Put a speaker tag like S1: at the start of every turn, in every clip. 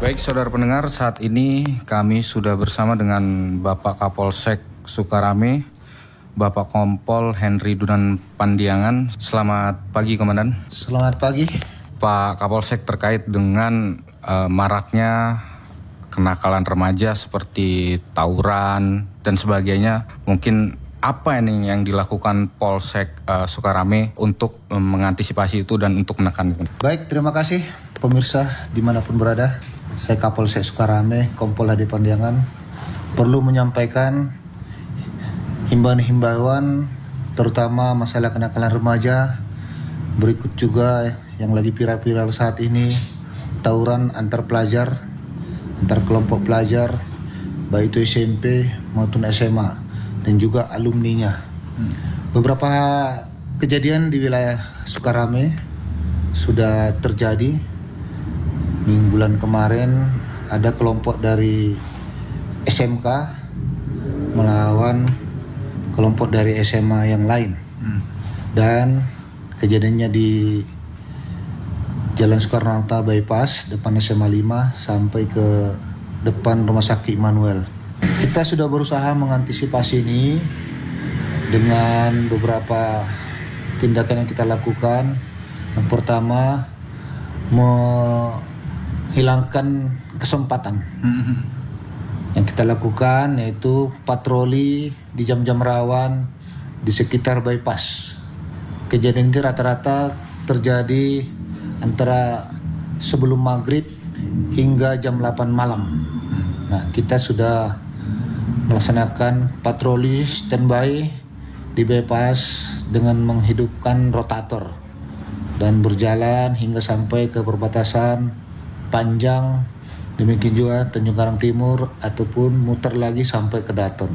S1: Baik saudara pendengar, saat ini kami sudah bersama dengan Bapak Kapolsek Sukarame, Bapak Kompol Henry Dunan Pandiangan. Selamat pagi Komandan.
S2: Selamat pagi
S1: Pak Kapolsek, terkait dengan maraknya kenakalan remaja seperti tawuran dan sebagainya, mungkin apa ini yang dilakukan Polsek Sukarame untuk mengantisipasi itu dan untuk menekan itu?
S2: Baik, terima kasih pemirsa dimanapun berada. Saya Kapolsek Sukarame, Kompol Henry Pandiangan, perlu menyampaikan himbauan terutama masalah kenakalan remaja. Berikut juga yang lagi viral-viral saat ini, tawuran antar pelajar, antar kelompok pelajar, baik itu SMP maupun SMA, dan juga alumninya. Beberapa kejadian di wilayah Sukarame sudah terjadi. Minggu bulan kemarin ada kelompok dari SMK melawan kelompok dari SMA yang lain. Dan kejadiannya di Jalan Soekarno-Hatta Bypass depan SMA 5 sampai ke depan Rumah Sakit Immanuel. Kita sudah berusaha mengantisipasi ini dengan beberapa tindakan yang kita lakukan. Yang pertama, menghilangkan kesempatan. Yang kita lakukan yaitu patroli di jam-jam rawan di sekitar bypass. Kejadian ini rata-rata terjadi antara sebelum maghrib hingga jam 8 malam. Nah, kita sudah melaksanakan patroli standby di bypass dengan menghidupkan rotator dan berjalan hingga sampai ke perbatasan Panjang, demikian juga Tanjung Karang Timur, ataupun muter lagi sampai ke Daton.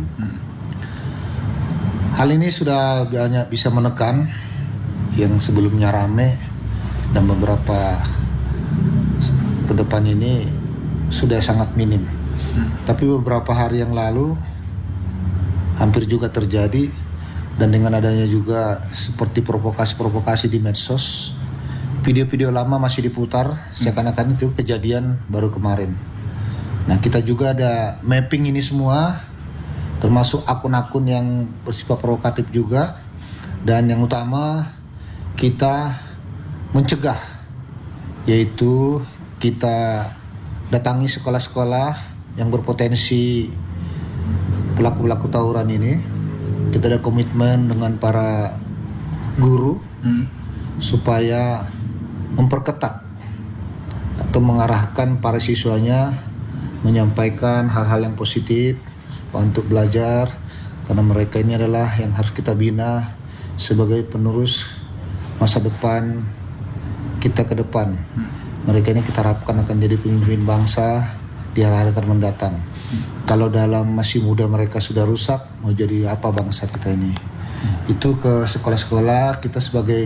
S2: Hal ini sudah banyak bisa menekan yang sebelumnya rame, dan beberapa ke depan ini sudah sangat minim. Tapi beberapa hari yang lalu hampir juga terjadi, dan dengan adanya juga seperti provokasi-provokasi di medsos, video-video lama masih diputar seakan-akan itu kejadian baru kemarin. Nah, kita juga ada mapping ini semua, termasuk akun-akun yang bersifat provokatif juga. Dan yang utama kita mencegah, yaitu kita datangi sekolah-sekolah yang berpotensi pelaku-pelaku tawuran ini. Kita ada komitmen dengan para guru supaya memperketat atau mengarahkan para siswanya menyampaikan hal-hal yang positif untuk belajar, karena mereka ini adalah yang harus kita bina sebagai penerus masa depan kita ke depan. Mereka ini kita harapkan akan jadi pemimpin bangsa di hari-hari akan mendatang. Kalau dalam masih muda mereka sudah rusak, mau jadi apa bangsa kita ini? Itu ke sekolah-sekolah, kita sebagai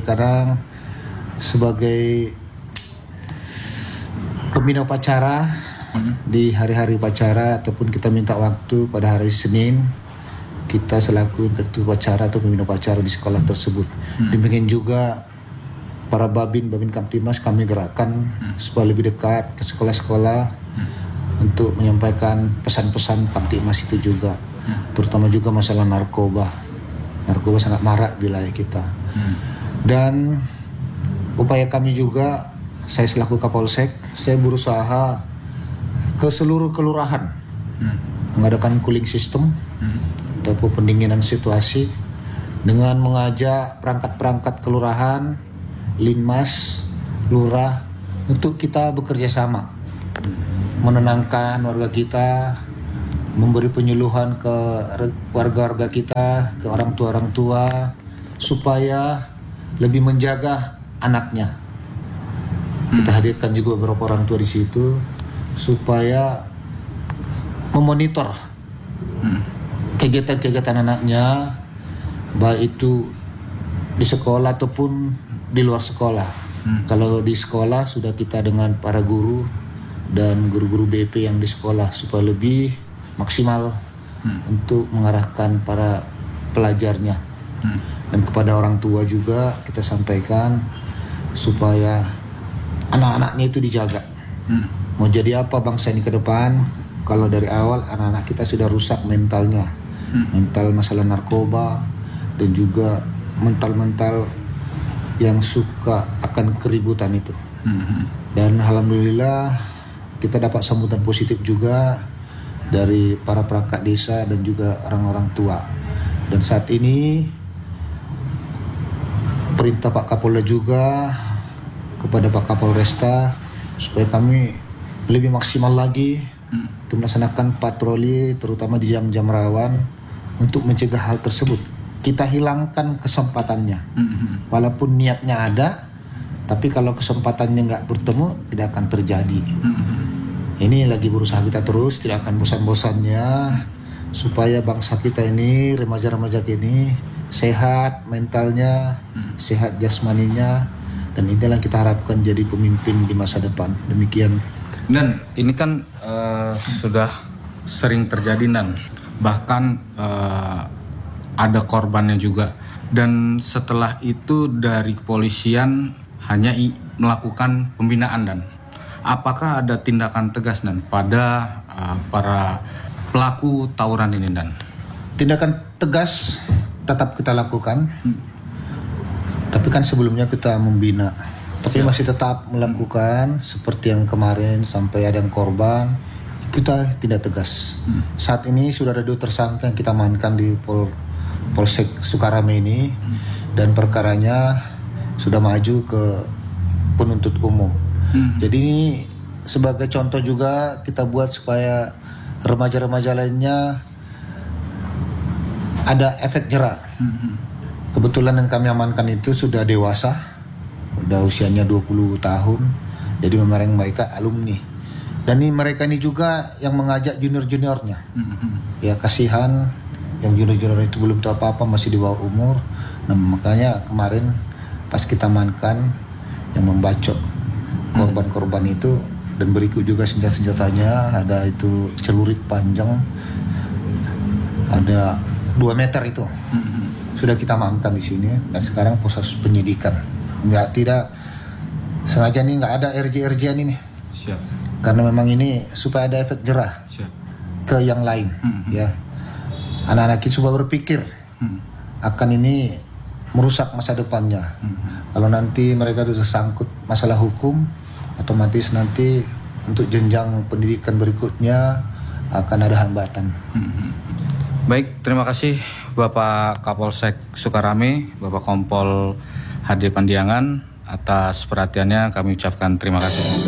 S2: pembina upacara di hari-hari upacara, ataupun kita minta waktu pada hari Senin, kita selaku ketua upacara atau pembina upacara di sekolah tersebut. Demikian juga para Babin Kamtibmas kami gerakkan supaya lebih dekat ke sekolah-sekolah untuk menyampaikan pesan-pesan Kamtibmas itu juga, terutama juga masalah narkoba. Narkoba sangat marak di wilayah kita. Dan upaya kami juga, saya selaku Kapolsek, saya berusaha ke seluruh kelurahan mengadakan cooling system ataupun pendinginan situasi dengan mengajak perangkat-perangkat kelurahan, linmas, lurah untuk kita bekerja sama, menenangkan warga kita, memberi penyuluhan ke warga-warga kita, ke orang tua supaya lebih menjaga anaknya. Kita hadirkan juga beberapa orang tua di situ supaya memonitor kegiatan-kegiatan anaknya, baik itu di sekolah ataupun di luar sekolah. Kalau di sekolah sudah kita dengan para guru dan guru-guru BP yang di sekolah supaya lebih maksimal untuk mengarahkan para pelajarnya. Dan kepada orang tua juga kita sampaikan supaya anak-anaknya itu dijaga. Mau jadi apa bangsa ini ke depan kalau dari awal anak-anak kita sudah rusak mentalnya. Mental masalah narkoba dan juga mental-mental yang suka akan keributan itu. Dan alhamdulillah kita dapat sambutan positif juga dari para perangkat desa dan juga orang-orang tua. Dan saat ini perintah Pak Kapolda juga kepada Pak Kapolresta supaya kami lebih maksimal lagi untuk melaksanakan patroli terutama di jam-jam rawan untuk mencegah hal tersebut. Kita hilangkan kesempatannya. Walaupun niatnya ada, tapi kalau kesempatannya nggak bertemu tidak akan terjadi. Ini lagi berusaha kita terus, tidak akan bosan-bosannya supaya bangsa kita ini, remaja-remaja ini sehat mentalnya, sehat jasmaninya, dan inilah kita harapkan jadi pemimpin di masa depan. Demikian.
S1: Dan ini kan sudah sering terjadi, dan bahkan ada korbannya juga. Dan setelah itu dari kepolisian hanya melakukan pembinaan, dan apakah ada tindakan tegas dan pada para pelaku tawuran ini, dan
S2: tindakan tegas tetap kita lakukan, tapi kan sebelumnya kita membina, tapi masih tetap melakukan seperti yang kemarin sampai ada yang korban, kita tidak tegas. Saat ini sudah ada 2 tersangka yang kita amankan di Polsek Sukarame ini, dan perkaranya sudah maju ke penuntut umum. Jadi ini sebagai contoh juga kita buat supaya remaja-remaja lainnya ada efek jerak. Kebetulan yang kami amankan itu sudah dewasa, udah usianya 20 tahun. Jadi memang mereka alumni. Dan ini mereka ini juga yang mengajak junior-juniornya. Ya kasihan yang junior-junior itu belum tahu apa-apa, masih di bawah umur. Nah makanya kemarin pas kita amankan yang membacok korban-korban itu, dan berikut juga senjata-senjatanya, ada itu celurit panjang, ada 2 meter itu. Sudah kita amankan di sini, dan sekarang proses penyidikan. Tidak sengaja nih, nggak ada RJ-RJ-an ini.
S1: Siap.
S2: Karena memang ini supaya ada efek jerah ke yang lain. Ya, anak-anak kita coba berpikir akan ini merusak masa depannya. Kalau nanti mereka sudah sangkut masalah hukum, otomatis nanti untuk jenjang pendidikan berikutnya akan ada hambatan.
S1: Baik, terima kasih Bapak Kapolsek Sukarame, Bapak Kompol HD Pandiangan, atas perhatiannya kami ucapkan terima kasih.